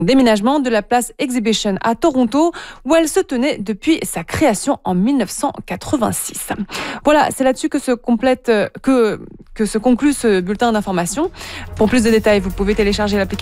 déménagement de la place Exhibition à Toronto, où elle se tenait depuis sa création en 1986. Voilà, c'est là-dessus que se conclut ce bulletin d'information. Pour plus de détails, vous pouvez télécharger l'application